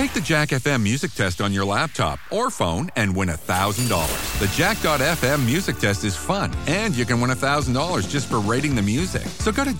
Take the Jack FM music test on your laptop or phone and win $1,000. The Jack.fm music test is fun, and you can win $1,000 just for rating the music. So go to